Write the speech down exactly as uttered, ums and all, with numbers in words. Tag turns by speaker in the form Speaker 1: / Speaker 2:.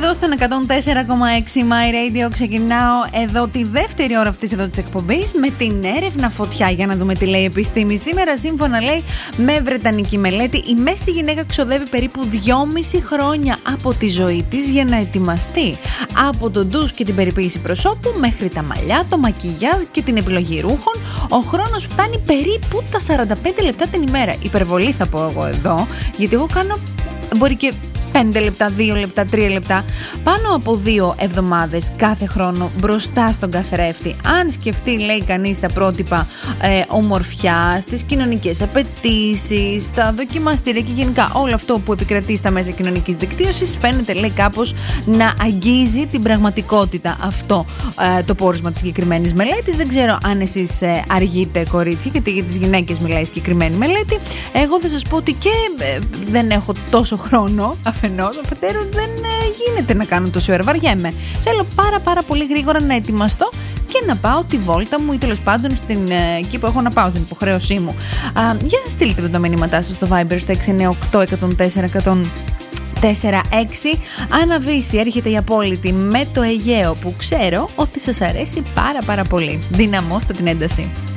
Speaker 1: Εδώ στον εκατόν τέσσερα κόμμα έξι My Radio ξεκινάω εδώ τη δεύτερη ώρα αυτής εδώ της εκπομπής με την έρευνα φωτιά για να δούμε τι λέει η επιστήμη. Σήμερα σύμφωνα λέει με βρετανική μελέτη η μέση γυναίκα ξοδεύει περίπου δυόμιση χρόνια από τη ζωή της για να ετοιμαστεί. Από τον ντους και την περιποίηση προσώπου μέχρι τα μαλλιά, το μακιγιάζ και την επιλογή ρούχων ο χρόνος φτάνει περίπου τα σαράντα πέντε λεπτά την ημέρα. Υπερβολή θα πω εγώ εδώ, γιατί εγώ κάνω μπορεί και πέντε λεπτά, δύο λεπτά, τρία λεπτά, πάνω από δύο εβδομάδες κάθε χρόνο μπροστά στον καθρέφτη. Αν σκεφτεί, λέει κανείς, τα πρότυπα ε, ομορφιάς, τις κοινωνικές απαιτήσεις, τα δοκιμαστήρια και γενικά όλο αυτό που επικρατεί στα μέσα κοινωνικής δικτύωσης, φαίνεται, λέει, κάπως να αγγίζει την πραγματικότητα αυτό ε, το πόρισμα της συγκεκριμένης μελέτης. Δεν ξέρω αν εσείς ε, αργείτε, κορίτσι, γιατί για τις γυναίκες μιλάει η συγκεκριμένη μελέτη. Εγώ θα σας πω ότι και ε, δεν έχω τόσο χρόνο. Αφενός, αφετέρου δεν ε, γίνεται να κάνω τόση ώρα. Βαριέμαι. Θέλω πάρα πάρα πολύ γρήγορα να ετοιμαστώ και να πάω τη βόλτα μου ή τέλος πάντων στην, ε, εκεί που έχω να πάω, στην υποχρέωσή μου. Α, για να στείλτε τα μηνύματά σας στο Viber στο έξι εννιά οκτώ ένα μηδέν τέσσερα ένα μηδέν τέσσερα έξι. Άννα Βύση, έρχεται η απόλυτη με το Αιγαίο που ξέρω ότι σας αρέσει πάρα πάρα πολύ. Δυναμώστε την ένταση.